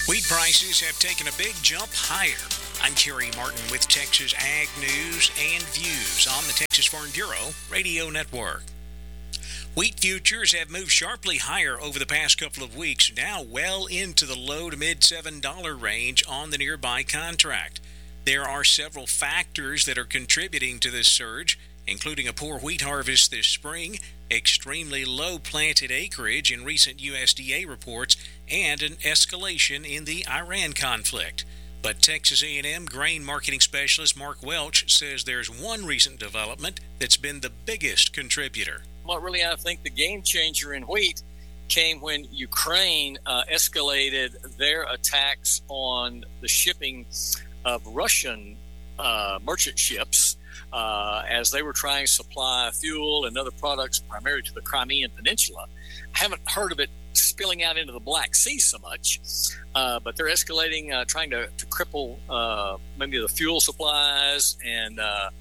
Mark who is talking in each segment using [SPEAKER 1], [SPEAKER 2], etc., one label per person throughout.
[SPEAKER 1] Wheat prices have taken a big jump higher. I'm Kerry Martin with Texas Ag News and Views on the Texas Farm Bureau Radio Network. Wheat futures have moved sharply higher over the past couple of weeks, now well into the low to mid $7 range on the nearby contract. There are several factors that are contributing to this surge, including a poor wheat harvest this spring, extremely low planted acreage in recent USDA reports, and an escalation in the Iran conflict. But Texas A&M grain marketing specialist Mark Welch says there's one recent development that's been the biggest contributor.
[SPEAKER 2] What really, I think, the game changer in wheat came when Ukraine escalated their attacks on the shipping of Russian merchant ships as they were trying to supply fuel and other products primarily to the Crimean Peninsula. I haven't heard of it spilling out into the Black Sea so much, but they're escalating, trying to cripple maybe the fuel supplies and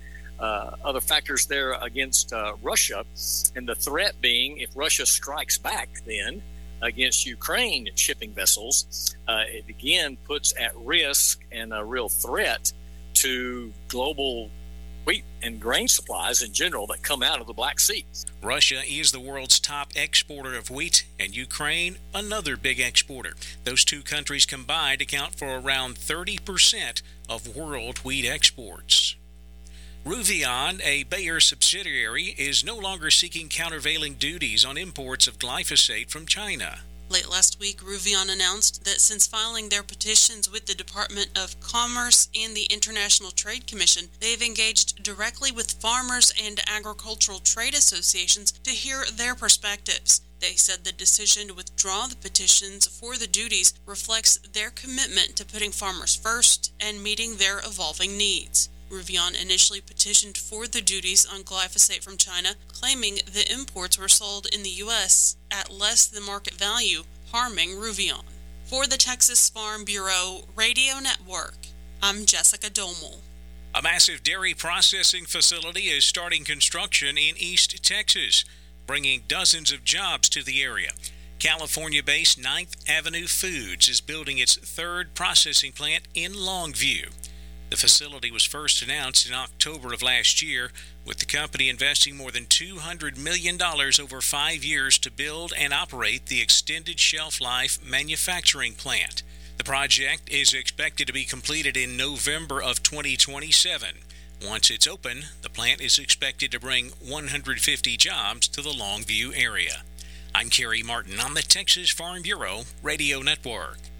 [SPEAKER 2] other factors there against Russia. And the threat being, if Russia strikes back then against Ukraine shipping vessels, it again puts at risk and a real threat to global wheat and grain supplies in general that come out of the Black Sea.
[SPEAKER 1] Russia is the world's top exporter of wheat, and Ukraine another big exporter. Those two countries combined account for around 30% of world wheat exports. Ruveon, a Bayer subsidiary, is no longer seeking countervailing duties on imports of glyphosate from China.
[SPEAKER 3] Late last week, Ruveon announced that since filing their petitions with the Department of Commerce and the International Trade Commission, they've engaged directly with farmers and agricultural trade associations to hear their perspectives. They said the decision to withdraw the petitions for the duties reflects their commitment to putting farmers first and meeting their evolving needs. Ruveon initially petitioned for the duties on glyphosate from China, claiming the imports were sold in the U.S. at less than market value, harming Ruveon. For the Texas Farm Bureau Radio Network, I'm Jessica Domel.
[SPEAKER 1] A massive dairy processing facility is starting construction in East Texas, bringing dozens of jobs to the area. California-based 9th Avenue Foods is building its third processing plant in Longview. The facility was first announced in October of last year, with the company investing more than $200 million over 5 years to build and operate the extended shelf life manufacturing plant. The project is expected to be completed in November of 2027. Once it's open, the plant is expected to bring 150 jobs to the Longview area. I'm Kerry Martin on the Texas Farm Bureau Radio Network.